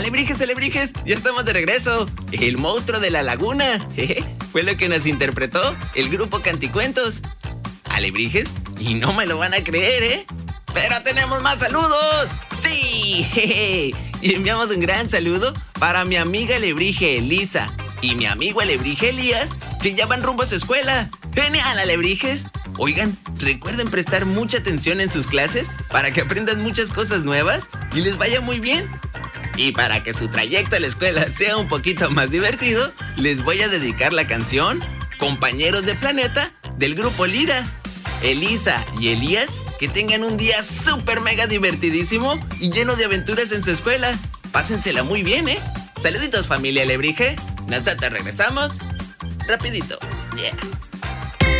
¡Alebrijes, alebrijes! ¡Ya estamos de regreso! ¡El monstruo de la laguna! Fue lo que nos interpretó el grupo Canticuentos. ¿Alebrijes? Y no me lo van a creer, ¿eh? ¡Pero tenemos más saludos! ¡Sí! Y enviamos un gran saludo para mi amiga alebrije Elisa y mi amigo alebrije Elías, que ya van rumbo a su escuela. ¡Genial, alebrijes! Oigan, recuerden prestar mucha atención en sus clases para que aprendan muchas cosas nuevas y les vaya muy bien. Y para que su trayecto a la escuela sea un poquito más divertido, les voy a dedicar la canción Compañeros de Planeta del grupo Lira. Elisa y Elías, que tengan un día súper mega divertidísimo y lleno de aventuras en su escuela. Pásensela muy bien, ¿eh? Saluditos, familia alebrije. Nosotros regresamos rapidito. Yeah.